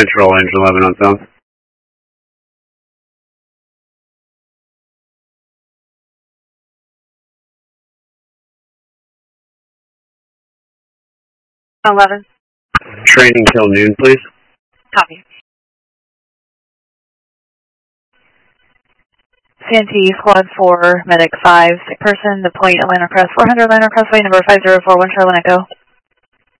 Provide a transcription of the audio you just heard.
Central, Engine 11 on South. Training till noon, please. Copy. CNT Squad 4, Medic 5, sick person, deploying Atlanta Crest 400, Atlanta Crestway, number 504, 1 Charlotte Echo.